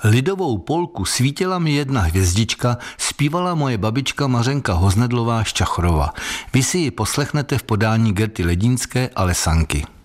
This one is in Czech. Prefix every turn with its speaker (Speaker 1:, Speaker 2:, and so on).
Speaker 1: Lidovou polku Svítila mi jedna hvězdička zpívala moje babička Mařenka Hoznedlová z Čachorova. Vy si ji poslechnete v podání Gerty Ledínské a Lesanky.